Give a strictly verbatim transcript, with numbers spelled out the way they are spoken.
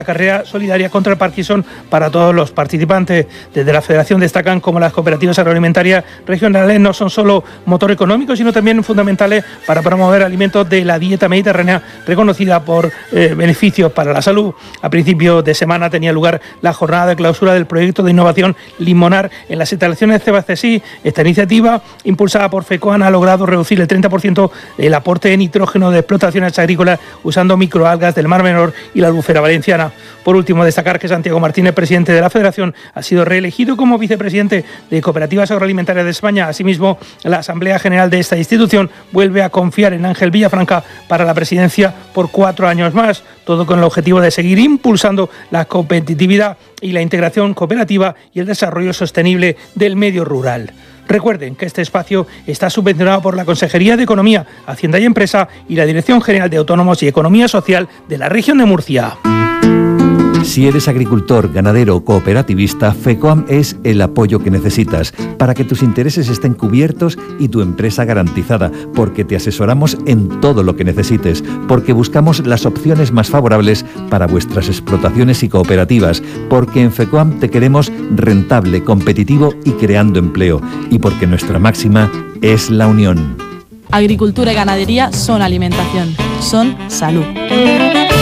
carrera solidaria contra el Parkinson para todos los participantes. Desde la Federación destacan como las cooperativas agroalimentarias regionales no son solo motor económico, sino también fundamentales para promover alimentos de la dieta mediterránea, reconocida por eh, beneficios para la salud. A principios de semana tenía lugar la jornada de clausura del proyecto de innovación Limonar en las instalaciones de Cebacesí. Esta iniciativa, impulsada por FECOAM, ha logrado reducir el treinta por ciento el aporte de nitrógeno de explotaciones agrícolas usando microalgas del Mar Menor y la albufera valenciana. Por último, destacar que Santiago Martínez, presidente de la Federación, ha sido reelegido como vicepresidente de Cooperativas Agroalimentarias de España. Asimismo, la Asamblea General de esta institución vuelve a confiar en Ángel Villafranca para la presidencia por cuatro años más, todo con el objetivo de seguir impulsando la competitividad y la integración cooperativa y el desarrollo sostenible del medio rural. Recuerden que este espacio está subvencionado por la Consejería de Economía, Hacienda y Empresa y la Dirección General de Autónomos y Economía Social de la Región de Murcia. Si eres agricultor, ganadero o cooperativista, FECOAM es el apoyo que necesitas para que tus intereses estén cubiertos y tu empresa garantizada, porque te asesoramos en todo lo que necesites, porque buscamos las opciones más favorables para vuestras explotaciones y cooperativas, porque en FECOAM te queremos rentable, competitivo y creando empleo, y porque nuestra máxima es la unión. Agricultura y ganadería son alimentación, son salud.